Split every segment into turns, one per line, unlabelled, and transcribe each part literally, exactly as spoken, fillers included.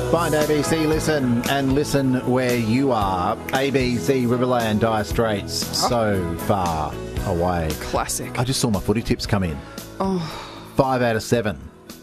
Find A B C Listen and listen where you are. A B C Riverland Dire Straits, so far away.
Classic.
I just saw my footy tips come in.
Oh.
Five out of seven.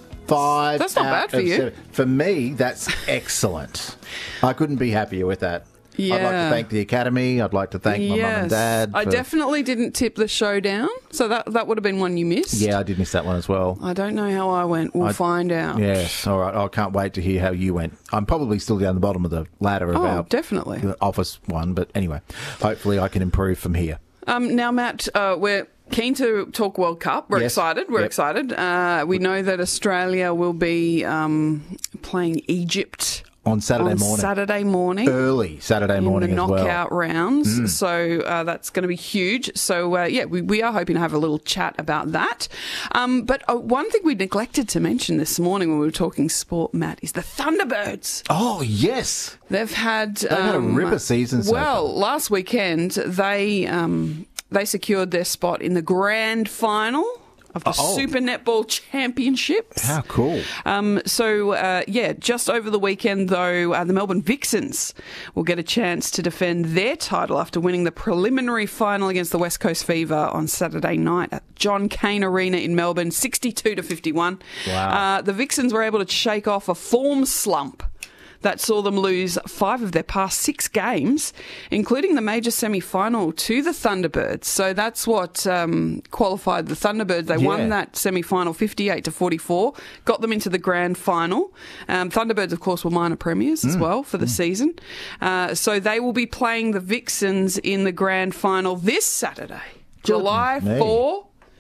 Five
That's not
out
bad for
of
you.
Seven. For me, that's excellent. I couldn't be happier with that.
Yeah.
I'd like to thank the Academy. I'd like to thank my
yes.
mum and dad.
I
for-
definitely didn't tip the showdown, so that that would have been one you missed.
Yeah, I did miss that one as well.
I don't know how I went. We'll
I-
find out.
Yes, all right. I can't wait to hear how you went. I'm probably still down the bottom of the ladder of
Oh,
our
definitely.
office one, but anyway, hopefully I can improve from here.
Um, now, Matt, uh, we're keen to talk World Cup. We're
Yes.
excited. We're
Yep.
excited. Uh, we know that Australia will be um, playing Egypt
On Saturday
on
morning.
Saturday morning.
Early Saturday morning
in the
as well.
knockout rounds.
Mm.
So uh, that's going to be huge. So, uh, yeah, we, we are hoping to have a little chat about that. Um, but uh, one thing we neglected to mention this morning when we were talking sport, Matt, is the Thunderbirds.
Oh, yes.
They've had...
They've had a
um,
ripper season so
Well,
far.
last weekend, they... Um, they secured their spot in the grand final of the
Oh.
Super Netball Championships.
How cool.
Um, so, uh, yeah, just over the weekend, though, uh, the Melbourne Vixens will get a chance to defend their title after winning the preliminary final against the West Coast Fever on Saturday night at John Cain Arena in Melbourne, sixty-two to fifty-one.
Wow.
Uh, the Vixens were able to shake off a form slump that saw them lose five of their past six games, including the major semi-final to the Thunderbirds. So that's what um, qualified the Thunderbirds. They
Yeah.
won that semi-final fifty-eight to forty-four, got them into the grand final. Um, Thunderbirds, of course, were minor premiers as well for the season. Uh, so they will be playing the Vixens in the grand final this Saturday, July
me.
fourth.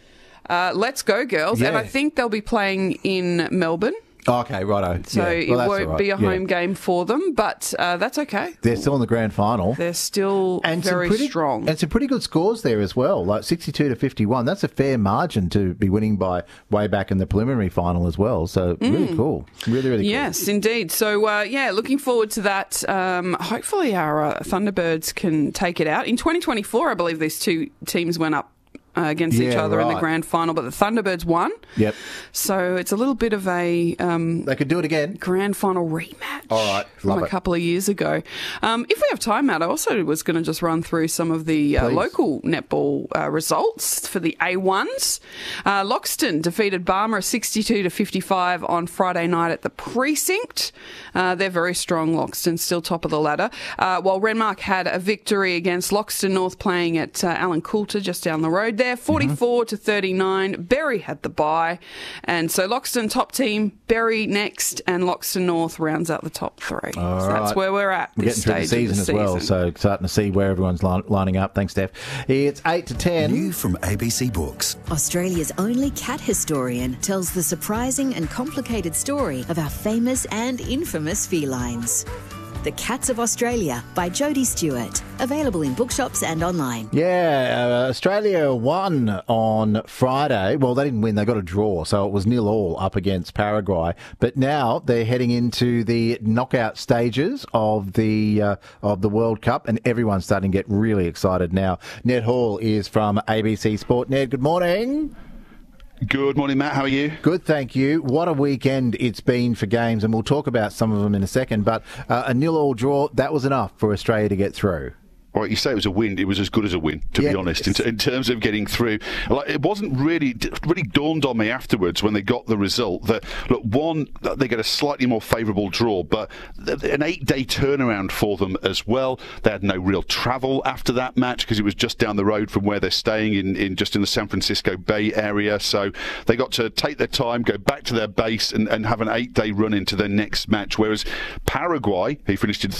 Uh, let's go, girls. And
Yeah.
I think they'll be playing in Melbourne.
Okay, righto.
So
yeah.
it
well, that's
won't
all right.
be a
Yeah.
home game for them, but uh, that's okay.
They're still in the grand final.
They're still
and some
very
pretty,
strong.
And some pretty good scores there as well, like sixty-two to fifty-one. That's a fair margin to be winning by way back in the preliminary final as well. So really cool. Really, really cool.
Yes, indeed. So, uh, yeah, looking forward to that. Um, hopefully our uh, Thunderbirds can take it out. In twenty twenty-four, I believe these two teams went up uh, against each
Yeah,
other in the
right.
grand final, but the Thunderbirds won.
Yep.
So it's a little bit of a... Um,
They could do it again.
grand final rematch
All right,
from
love
a
it.
couple of years ago. Um, if we have time, Matt, I also was going to just run through some of the uh,
Please.
local netball uh, results for the A ones. Uh, Loxton defeated Barmer sixty-two to fifty-five on Friday night at the Precinct. Uh, they're very strong, Loxton, still top of the ladder. Uh, while Renmark had a victory against Loxton North playing at uh, Alan Coulter just down the road there, forty-four to thirty-nine. Berry had the bye. And so Loxton top team, Berry next, and Loxton North rounds out the top three.
All
so that's
right.
where we're at
We're
this
getting through the
stage
season
of the
as well,
season.
so starting to see where everyone's li- lining up. Thanks, Steph. It's eight to ten.
New from A B C Books.
Australia's only cat historian tells the surprising and complicated story of our famous and infamous felines. The Cats of Australia by Jodie Stewart. Available in bookshops and online.
Yeah, uh, Australia won on Friday. Well, they didn't win. They got a draw, so it was nil all up against Paraguay. But now they're heading into the knockout stages of the uh, of the World Cup, and everyone's starting to get really excited now. Ned Hall is from A B C Sport. Ned, good morning.
Good morning, Matt. How are you?
Good, thank you. What a weekend it's been for games, and we'll talk about some of them in a second. But uh, a nil-all draw, that was enough for Australia to get through.
All right, you say it was a win. It was as good as a win, to
Yeah.
be honest, in, t- in terms of getting through. Like, it wasn't really, it really dawned on me afterwards when they got the result that, look, one, that they get a slightly more favourable draw, but th- an eight-day turnaround for them as well. They had no real travel after that match because it was just down the road from where they're staying in, in just in the San Francisco Bay Area. So they got to take their time, go back to their base and, and have an eight-day run into their next match. Whereas Paraguay, who finished in